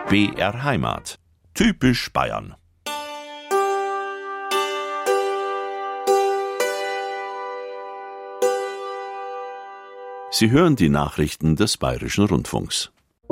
BR Heimat. Typisch Bayern. Sie hören die Nachrichten des Bayerischen Rundfunks.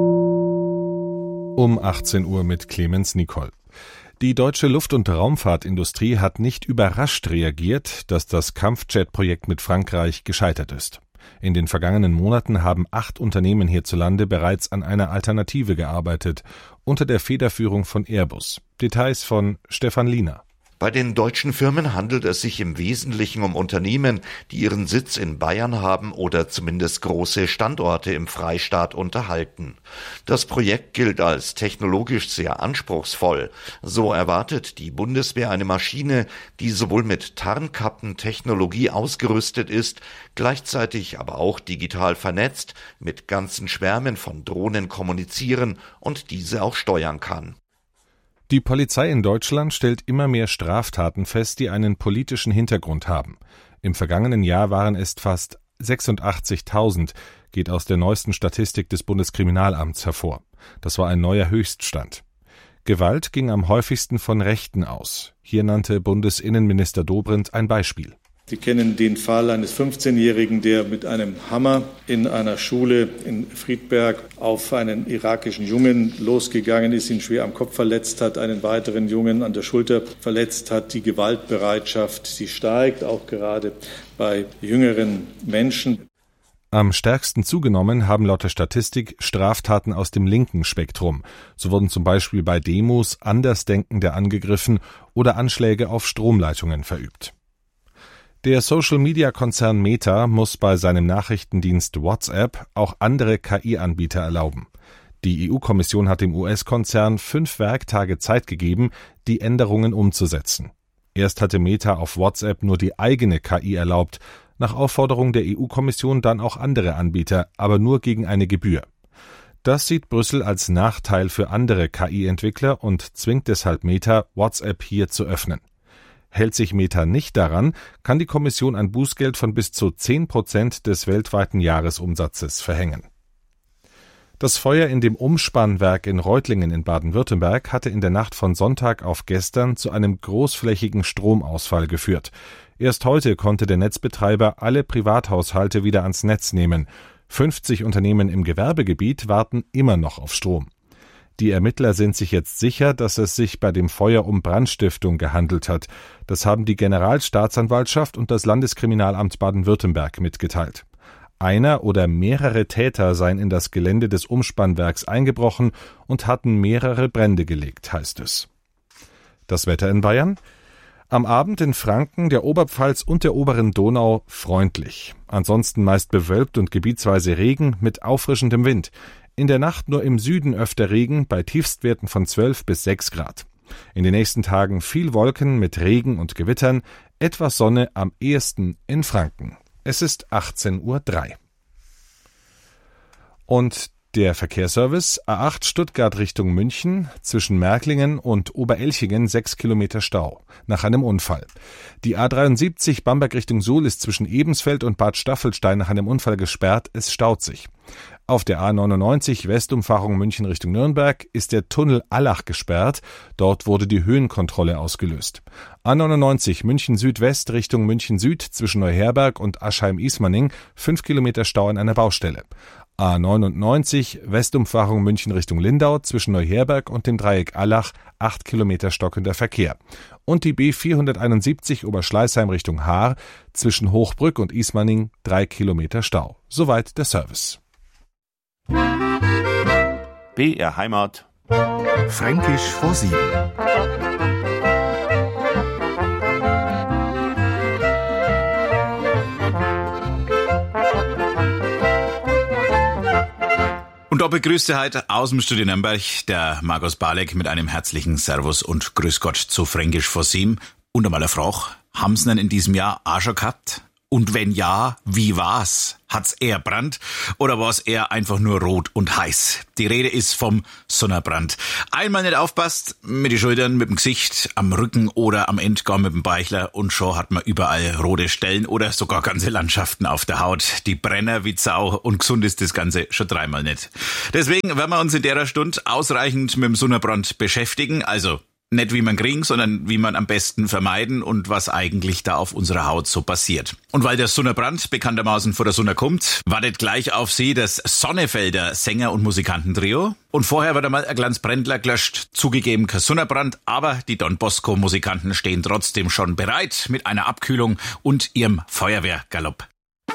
Um 18 Uhr mit Clemens Nicol. Die deutsche Luft- und Raumfahrtindustrie hat nicht überrascht reagiert, dass das Kampfjet-Projekt mit Frankreich gescheitert ist. In den vergangenen Monaten haben 8 Unternehmen hierzulande bereits an einer Alternative gearbeitet, unter der Federführung von Airbus. Details von Stefan Liener. Bei den deutschen Firmen handelt es sich im Wesentlichen um Unternehmen, die ihren Sitz in Bayern haben oder zumindest große Standorte im Freistaat unterhalten. Das Projekt gilt als technologisch sehr anspruchsvoll. So erwartet die Bundeswehr eine Maschine, die sowohl mit Tarnkappentechnologie ausgerüstet ist, gleichzeitig aber auch digital vernetzt, mit ganzen Schwärmen von Drohnen kommunizieren und diese auch steuern kann. Die Polizei in Deutschland stellt immer mehr Straftaten fest, die einen politischen Hintergrund haben. Im vergangenen Jahr waren es fast 86.000, geht aus der neuesten Statistik des Bundeskriminalamts hervor. Das war ein neuer Höchststand. Gewalt ging am häufigsten von Rechten aus. Hier nannte Bundesinnenminister Dobrindt ein Beispiel. Sie kennen den Fall eines 15-Jährigen, der mit einem Hammer in einer Schule in Friedberg auf einen irakischen Jungen losgegangen ist, ihn schwer am Kopf verletzt hat, einen weiteren Jungen an der Schulter verletzt hat. Die Gewaltbereitschaft, sie steigt, auch gerade bei jüngeren Menschen. Am stärksten zugenommen haben laut der Statistik Straftaten aus dem linken Spektrum. So wurden zum Beispiel bei Demos Andersdenkende angegriffen oder Anschläge auf Stromleitungen verübt. Der Social-Media-Konzern Meta muss bei seinem Nachrichtendienst WhatsApp auch andere KI-Anbieter erlauben. Die EU-Kommission hat dem US-Konzern 5 Werktage Zeit gegeben, die Änderungen umzusetzen. Erst hatte Meta auf WhatsApp nur die eigene KI erlaubt, nach Aufforderung der EU-Kommission dann auch andere Anbieter, aber nur gegen eine Gebühr. Das sieht Brüssel als Nachteil für andere KI-Entwickler und zwingt deshalb Meta, WhatsApp hier zu öffnen. Hält sich Meta nicht daran, kann die Kommission ein Bußgeld von bis zu 10% des weltweiten Jahresumsatzes verhängen. Das Feuer in dem Umspannwerk in Reutlingen in Baden-Württemberg hatte in der Nacht von Sonntag auf gestern zu einem großflächigen Stromausfall geführt. Erst heute konnte der Netzbetreiber alle Privathaushalte wieder ans Netz nehmen. 50 Unternehmen im Gewerbegebiet warten immer noch auf Strom. Die Ermittler sind sich jetzt sicher, dass es sich bei dem Feuer um Brandstiftung gehandelt hat. Das haben die Generalstaatsanwaltschaft und das Landeskriminalamt Baden-Württemberg mitgeteilt. Einer oder mehrere Täter seien in das Gelände des Umspannwerks eingebrochen und hatten mehrere Brände gelegt, heißt es. Das Wetter in Bayern? Am Abend in Franken, der Oberpfalz und der oberen Donau freundlich. Ansonsten meist bewölkt und gebietsweise Regen mit auffrischendem Wind. In der Nacht nur im Süden öfter Regen, bei Tiefstwerten von 12 bis 6 Grad. In den nächsten Tagen viel Wolken mit Regen und Gewittern, etwas Sonne am ehesten in Franken. Es ist 18:03 Uhr. Und der Verkehrsservice A8 Stuttgart Richtung München, zwischen Märklingen und Oberelchingen 6 Kilometer Stau, nach einem Unfall. Die A73 Bamberg Richtung Suhl ist zwischen Ebensfeld und Bad Staffelstein nach einem Unfall gesperrt, es staut sich. Auf der A99 Westumfahrung München Richtung Nürnberg ist der Tunnel Allach gesperrt, dort wurde die Höhenkontrolle ausgelöst. A99 München Südwest Richtung München Süd zwischen Neuherberg und Aschheim-Ismaning 5 Kilometer Stau an einer Baustelle. A99 Westumfahrung München Richtung Lindau zwischen Neuherberg und dem Dreieck Allach 8 Kilometer stockender Verkehr. Und die B471 Oberschleißheim Richtung Haar zwischen Hochbrück und Ismaning 3 Kilometer Stau. Soweit der Service. BR Heimat. Fränkisch vor 7. Und da begrüßt Sie heute aus dem Studio Nürnberg der Markus Balek mit einem herzlichen Servus und Grüß Gott zu Fränkisch vor 7. Und einmal eine Frage, haben Sie denn in diesem Jahr auch schon gehabt? Und wenn ja, wie war's? Hat's eher Brand oder war's eher einfach nur rot und heiß? Die Rede ist vom Sonnenbrand. Einmal nicht aufpasst, mit den Schultern, mit dem Gesicht, am Rücken oder am Endgarm mit dem Beichler und schon hat man überall rote Stellen oder sogar ganze Landschaften auf der Haut. Die Brenner wie Sau und gesund ist das Ganze schon dreimal nicht. Deswegen werden wir uns in der Stunde ausreichend mit dem Sonnenbrand beschäftigen, also nicht wie man kriegen, sondern wie man am besten vermeiden und was eigentlich da auf unserer Haut so passiert. Und weil der Sonnenbrand bekanntermaßen vor der Sonne kommt, wartet gleich auf Sie das Sonnefelder Sänger- und Musikantentrio. Und vorher wird einmal ein kleines Brändler gelöscht. Zugegeben kein Sonnenbrand, aber die Don Bosco Musikanten stehen trotzdem schon bereit mit einer Abkühlung und ihrem Feuerwehrgalopp.